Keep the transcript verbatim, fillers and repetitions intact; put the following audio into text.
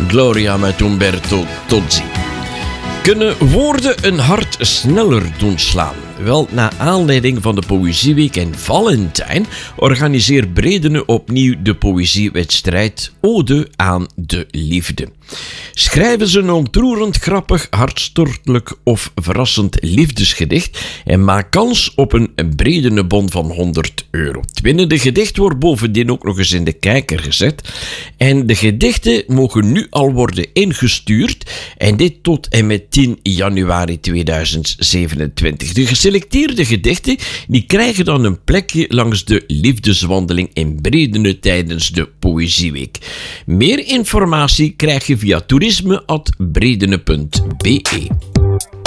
Gloria met Umberto Tozzi. Kunnen woorden een hart sneller doen slaan? Wel, na aanleiding van de Poëzieweek en Valentijn organiseert Bredene opnieuw de poëziewedstrijd Ode aan de Liefde. Schrijven ze een ontroerend, grappig, hartstochtelijk of verrassend liefdesgedicht en maak kans op een Bredene bon van honderd euro. Het winnende gedicht wordt bovendien ook nog eens in de kijker gezet en de gedichten mogen nu al worden ingestuurd en dit tot en met tien januari tweeduizend zevenentwintig. De geselecteerde gedichten die krijgen dan een plekje langs de liefdeswandeling in Bredene tijdens de Poëzieweek. Meer informatie krijg je via toerisme apenstaartje bredene punt be.